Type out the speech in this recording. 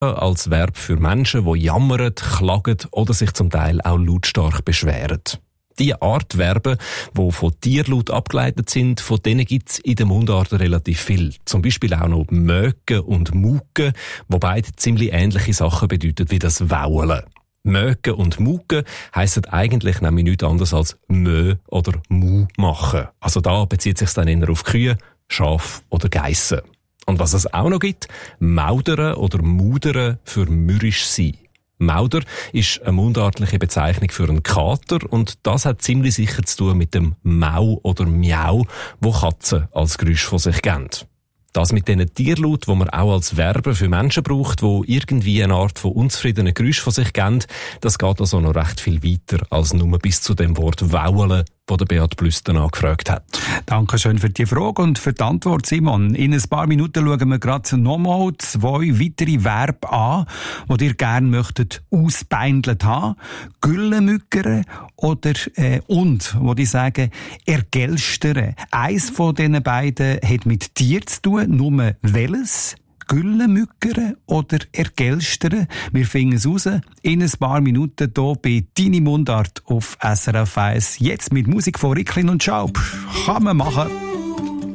als Verb für Menschen, die jammern, klagen oder sich zum Teil auch lautstark beschweren. Die Art Verben, die von Tierlaut abgeleitet sind, von denen gibt es in der Mundart relativ viel. Zum Beispiel auch noch mögen und mucken, die beide ziemlich ähnliche Sachen bedeuten wie das Waulen. Mögen und mucken heissen eigentlich nämlich nichts anderes als Mö oder Mu machen. Also da bezieht sich dann eher auf Kühe, Schaf oder Geissen. Und was es auch noch gibt, Maudern oder Mudern für mürrisch sein. Mauder ist eine mundartliche Bezeichnung für einen Kater und das hat ziemlich sicher zu tun mit dem Mau oder Miau, wo Katzen als Geräusch von sich geben. Das mit diesen Tierlaut, wo man auch als Verben für Menschen braucht, wo irgendwie eine Art von unzufriedenen Geräusch von sich geben, das geht also noch recht viel weiter als nur bis zu dem Wort Waulen, wo der Beat Plüsten angefragt hat. Danke schön für die Frage und für die Antwort, Simon. In ein paar Minuten schauen wir gerade nochmal 2 weitere Verben an, die ihr gerne möchtet ausbeindelt haben. Güllemückere oder und, wo die sagen, ergelstern. Eins von diesen beiden hat mit Tier zu tun, nur welches? Güllemückere oder ergelstern? Wir finden es raus in ein paar Minuten hier bei Deine Mundart auf SRF 1. Jetzt mit Musik von Ricklin und Schaub. Kann man machen.